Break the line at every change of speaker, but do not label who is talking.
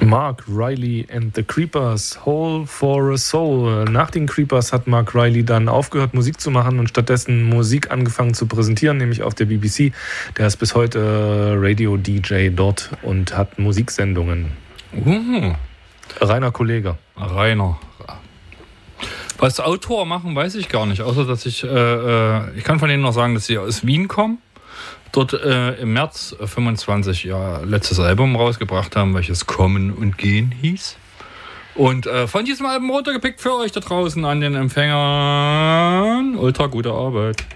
Mark Riley and the Creepers, Hole for a Soul. Nach den Creepers hat Mark Riley dann aufgehört, Musik zu machen und stattdessen Musik angefangen zu präsentieren, nämlich auf der BBC. Der ist bis heute Radio-DJ dort und hat Musiksendungen. Reiner Kollege.
Rainer. Was Autor machen, weiß ich gar nicht. Außer, dass ich kann von denen noch sagen, dass sie aus Wien kommen. Dort im März 25 letztes Album rausgebracht haben, welches Kommen und Gehen hieß. Und von diesem Album runtergepickt für euch da draußen an den Empfängern. Ultra gute Arbeit.